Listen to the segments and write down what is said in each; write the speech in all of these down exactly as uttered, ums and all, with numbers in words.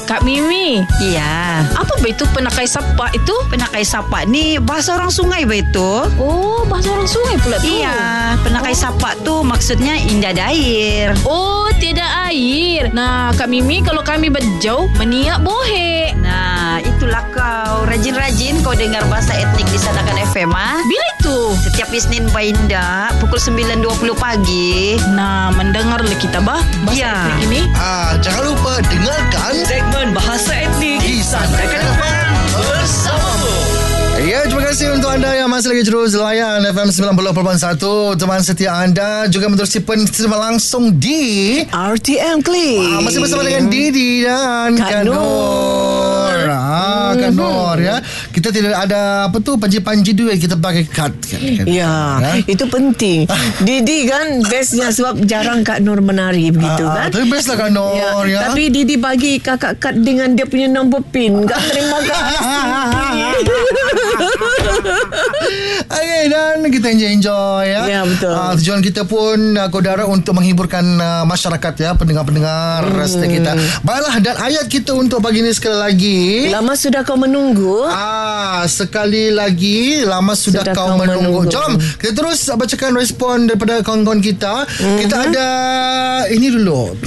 Kak Mimi. Iya. Apa begitu penakai sapa itu? Penakai sapa ni bahasa orang sungai betul. Oh, bahasa orang sungai pula tu. Iya, penakai oh. sapa tu maksudnya indah ada air. Oh, tiada air. Nah, Kak Mimi, kalau kami berjauh meniak bohe. Nah, itulah kau. Rajin-rajin kau dengar bahasa etnik di Sanakan F M ah. Bila itu? Setiap Isnin Bainda pukul sembilan dua puluh pagi. Nah, mendengarlah kita bah bahasa ya. etnik ini. Ah, jangan lupa dengarkan segmen bahasa etnik di Sanakan F M bersamamu. Ya, terima kasih untuk anda yang masih lagi terus layan F M sembilan puluh perpuluhan satu. Teman setia anda juga menerusi penerima langsung di R T M Click. Ah, masih bersama dengan Didi dan Kak Nur. Ah, Kak Nur ya. Kita tidak ada apa tu panji-panji duit, kita pakai kad. Ya, ha? Itu penting. Didi kan bestnya sebab jarang Kak Nur menari begitu ah, kan. Tapi best lah Kak Nur ya, ya. Tapi Didi bagi kakak kad dengan dia punya nombor pin. Kak terima kasih. Okay, dan kita enjoy-enjoy ya. Ya, betul. Uh, tujuan kita pun uh, Kodara untuk menghiburkan uh, masyarakat ya, pendengar-pendengar hmm. setia kita. Baiklah, dan ayat kita untuk pagi ini sekali lagi. Lama sudah kau menunggu. Ah, sekali lagi, lama sudah, sudah kau, kau menunggu. menunggu. Jom kita terus bacakan respon daripada kawan-kawan kita. Mm-hmm. Kita ada ini dulu.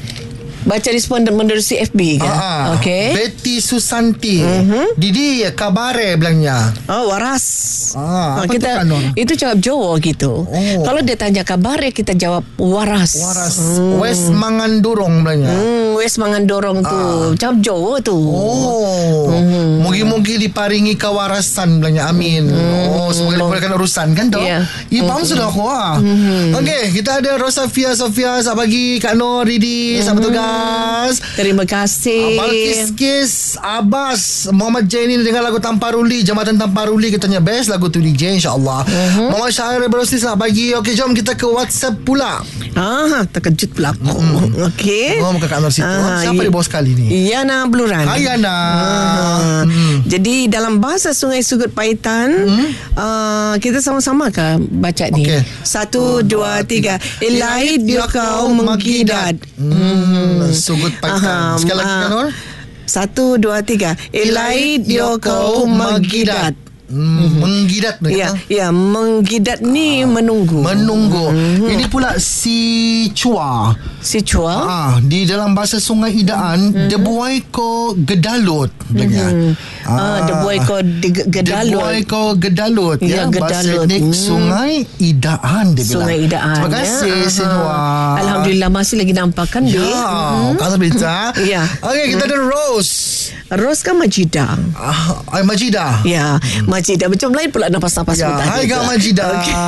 Baca respon menerusi F B kan? Ah, okay. Betty Susanti. Mm-hmm. Didi kabare bilangnya. Oh, waras. Ah, apa kita tu, itu jawab Jawa gitu. Oh. Kalau dia tanya kabare, kita jawab waras. Waras. Hmm. Wes mangan dorong bilangnya. Hmm, wes mangan dorong tu. Ah. Jawab Jawa tu. Oh. Mm-hmm. Mugi-mugi diparingi kewarasan bilangnya. Amin. Mm-hmm. Oh, semoga dimudahkan urusan kan tu. Yeah. Ya, faham mm-hmm. sudah aku. Ah. Mm-hmm. Okey, kita ada Rosafia Sofia. Selamat pagi Kak Nur, Didi. Mm-hmm. Selamat tugas. Terima kasih. Balkis Kis Abbas Muhammad Jaini dengan lagu Tamparuli, Jambatan Tamparuli, katanya best lagu tu D J insyaAllah. uh-huh. Muhammad Syahir Berosti, selamat pagi. Okey, jom kita ke WhatsApp pula. Ah, terkejut pula aku. mm. Okey. Oh, muka Kak Nur situ. Ah, siapa y- di bawah sekali ni? Yana Bluran. Hai Yana. ah. mm. Jadi dalam bahasa Sungai Sugut Paitan, mm. uh, kita sama-sama ke baca ni. okay. Satu, oh, dua, tiga. Ilahi dia kau menggidat. Hmm. Sugut Paitan. Sekali lagi Kak Nur. Satu, dua, tiga. Ilahi dia kau menggidat. Hmm, menggidat ya, ya, menggidat ni ah, menunggu. Menunggu. Hmm. Ini pula si Chua. Si Chua. Ah, di dalam bahasa Sungai Idaan, hmm. debuai ko gedalut. Hmm. Ah, debuai ko gedalut. Debuai ko gedalut ya, ya bahasa etnik hmm. Sungai Idaan dia bilang. Sungai Idaan. Terima kasih ya. Si Chua. Alhamdulillah masih lagi nampak kan dia. Ya, hmm. kalau bisa. Ya. Okey, kita ada Rose. Rose kan Majidah. Ah, uh, Majidah. Ya, Majidah macam lain pula napas-napas ya, tadi. Hai Kak Majidah. Okay.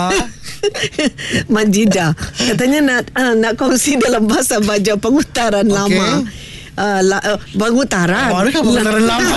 Majidah katanya nak uh, nak kongsi dalam bahasa baja pengutaran okay. lama. Uh, la, uh, pengutaran. Oh, ada kan pengutaran lama.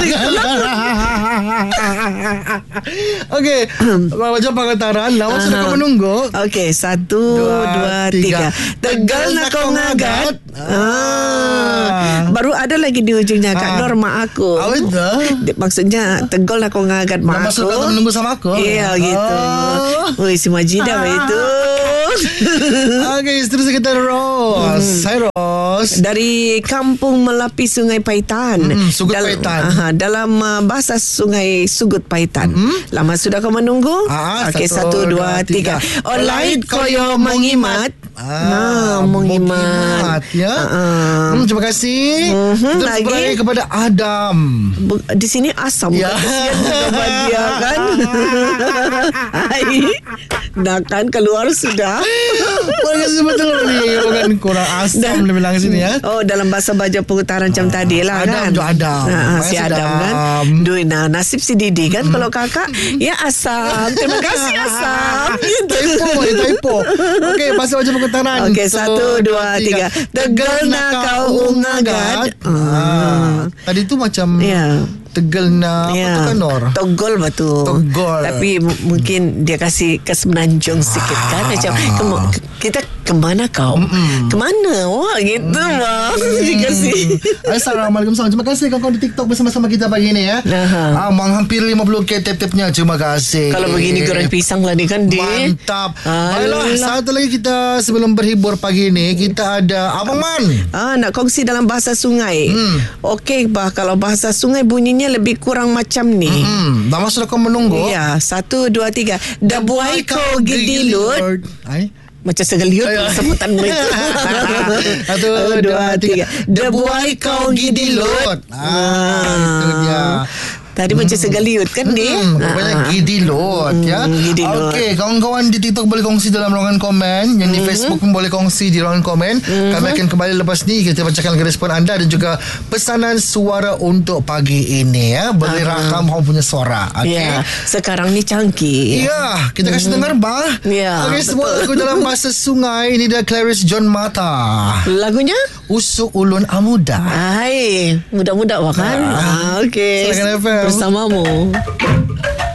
Okey, baca pengutaran lama sudah kau menunggu. Okey, satu, dua, dua tiga. Tegal nak kau ngagat. Ah. Baru ada lagi di ujungnya Kak ah. Nur mak aku. Apa itu? Maksudnya tegal nak kau ngagat mak aku. Maksud kau menunggu sama aku. Iya gitu. Oh, si Majidah ah. itu. Okey, seterusnya kita Rose. Hmm. Hai Rose. Dari Kampung Melapi Sungai Paitan. Hmm, Sugut Dal- Paitan. Aha, dalam uh, bahasa Sungai Sugut Paitan. Hmm? Lama sudah kau menunggu? Ah, Okey, satu, dua, tiga. Olait koyo mengimat. Ah, ah mengimat. Ya. Uh-uh. Hmm, terima kasih. Uh-huh. Terus lagi beralih kepada Adam. Di sini asam. Ya. Kasihan juga dia kan. Hai. Dah kan keluar sudah. Boleh betul ni. Bukan kurang asam dia bilang sini ya. Oh, dalam bahasa baja pengutaran macam ah, tadi lah kan. Adam tu Adam. Nah, si Adam, Adam kan. Duit nah, nasib si Didi kan. Hmm. Kalau kakak, ya asam. Terima kasih asam. Typo, typo. Okey, bahasa baja pengutaran. Okey, satu, dua, tiga. Tegal nak kau ungagat. Ah. Tadi tu macam ya. Tegelna Ya. apa tu kan Nor? Togol batu. Togol. Tapi m- mungkin dia kasih kesemenanjung sikit kan macam "Kem- kita kemana kau? Mm-mm. Kemana? Wah gitu mah. Dia kasih. Assalamualaikum. Terima kasih kawan-kawan di TikTok bersama-sama kita pagi ni ya. Aha. Ah, menghampir lima puluh k tap-tapnya. Terima kasih. Kalau begini goreng pisang lah ni kan dia. Mantap. Alah. Baiklah, satu lagi kita sebelum berhibur pagi ni kita ada Abang Man. Ah, nak kongsi dalam bahasa sungai. Hmm. Okey bah, kalau bahasa sungai bunyinya lebih kurang macam ni. Hmm, dah masa kau menunggu. Ya, satu, dua, tiga. Dah buai kau gidilut. Ai. Macam segeliut sebutan mereka. Satu, dua, tiga. Dah buai kau gidilut. Ah, itu dia. Tadi macam segeliut kan dia. Hmm, rupanya gidilut ya. gidilut. Okey, kawan-kawan di TikTok boleh kongsi dalam ruangan komen, yang di Facebook pun boleh kongsi di ruangan komen. Kami akan kembali lepas ni kita bacakan respon anda dan juga pesanan suara untuk pagi ini ya. Boleh rakam kamu punya suara. Okey. Ya, sekarang ni canggih. Ya, kita kasih dengar bah. Ya, Okey, semua lagu dalam bahasa sungai ini dari Clarice John Mata. Lagunya? Usuk Ulun Amuda. Hai, mudah-mudah kan? Ah, okey. Silakan F M. Bersamamu.